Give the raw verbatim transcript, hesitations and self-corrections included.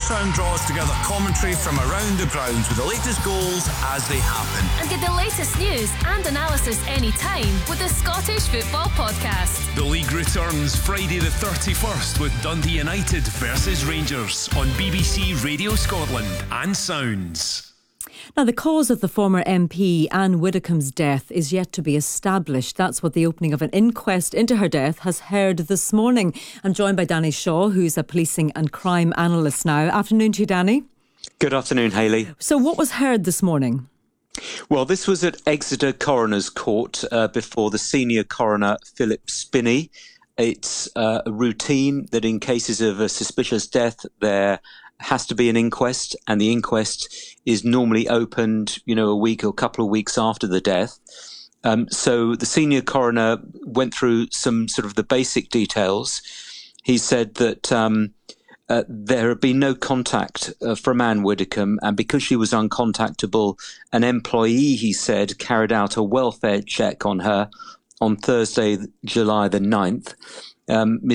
Sound draws together commentary from around the grounds with the latest goals as they happen. And get the latest news and analysis anytime with the Scottish Football Podcast. The league returns Friday the thirty-first with Dundee United versus Rangers on B B C Radio Scotland and Sounds. Now, the cause of the former M P Anne Widdecombe's death is yet to be established. That's what the opening of an inquest into her death has heard this morning. I'm joined by Danny Shaw, who's a policing and crime analyst now. Afternoon to you, Danny. Good afternoon, Hayley. So what was heard this morning? Well, this was at Exeter Coroner's Court uh, before the senior coroner, Philip Spinney. It's uh, a routine that in cases of a suspicious death, there has to be an inquest, and the inquest is normally opened, you know, a week or a couple of weeks after the death. Um, so the senior coroner went through some sort of the basic details. He said that um, uh, there had been no contact uh, from Anne Widdecombe, and because she was uncontactable, an employee, he said, carried out a welfare check on her on Thursday, July the ninth. Um,